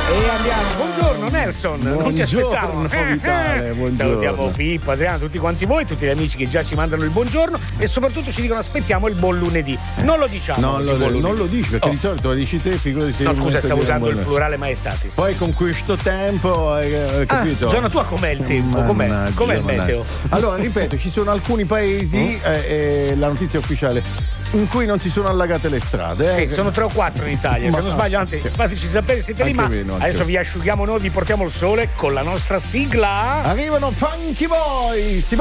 E andiamo, buongiorno Nelson, non ti aspettavo. Vitale, buongiorno. Salutiamo Pippo, Adriano, tutti quanti voi, tutti gli amici che già ci mandano il buongiorno e soprattutto ci dicono aspettiamo il buon lunedì. Non lo diciamo. Non lo dici perché di solito lo dici te, figurati se. No, scusa, stavo usando il plurale maestatis. Poi con questo tempo, hai capito? Giorno tua com'è il tempo? Com'è il meteo? Allora, ripeto, ci sono alcuni paesi, la notizia ufficiale, in cui non si sono allagate le strade. Sì, sono 3 o 4 in Italia, se non sbaglio, fateci sapere, siete lì, ma adesso vi asciughiamo noi, vi portiamo il sole con la nostra sigla. Arrivano Funky Boys.